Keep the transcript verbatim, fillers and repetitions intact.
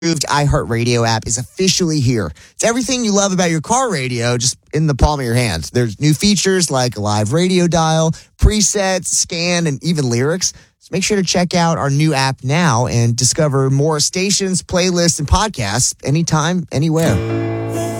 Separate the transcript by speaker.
Speaker 1: iHeartRadio app is officially here. It's everything you love about your car radio, just in the palm of your hands. There's new features like a live radio dial, presets, scan, and even lyrics. So make sure to check out our new app now and discover more stations, playlists, and podcasts anytime, anywhere.